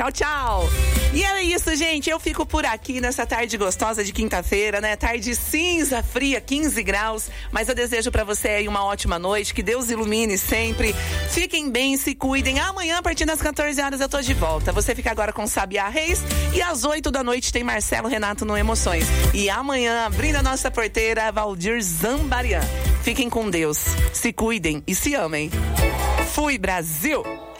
Tchau, tchau. E é isso, gente. Eu fico por aqui nessa tarde gostosa de quinta-feira, né? Tarde cinza, fria, 15 graus. Mas eu desejo pra você aí uma ótima noite. Que Deus ilumine sempre. Fiquem bem, se cuidem. Amanhã, a partir das 14 horas, eu tô de volta. Você fica agora com Sabiá Reis. E às 8 da noite tem Marcelo Renato no Emoções. E amanhã, abrindo a nossa porteira, Valdir Zambarian. Fiquem com Deus. Se cuidem e se amem. Fui, Brasil!